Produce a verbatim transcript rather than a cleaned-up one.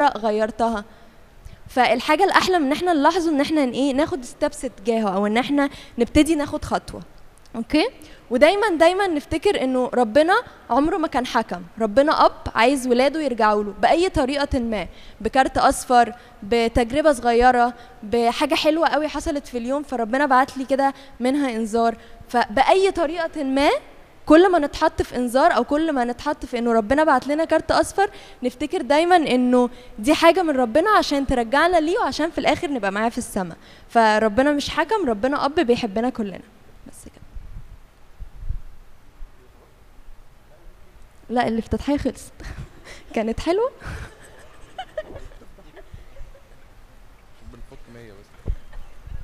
غيرتها. فالحاجه الاحلى من ان احنا نلاحظه ان احنا ايه ناخد ستيبس تجاهه، او ان احنا نبتدي ناخد خطوه. اوكي؟ ودايما دايما نفتكر انه ربنا عمره ما كان حكم، ربنا اب عايز ولاده يرجعوا له باي طريقه ما، بكارت اصفر، بتجربه صغيره، بحاجه حلوه قوي حصلت في اليوم فربنا بعت لي كده منها انذار. فباي طريقه ما كل ما نتحط في انذار او كل ما نتحط في انه ربنا بعت لنا كارت اصفر، نفتكر دايما انه دي حاجه من ربنا عشان ترجعنا ليه، وعشان في الاخر نبقى معاه في السماء. فربنا مش حكم، ربنا اب بيحبنا كلنا. بس كده. لا الافتتاحية خلصت. كانت حلوة. بنحط مية بس.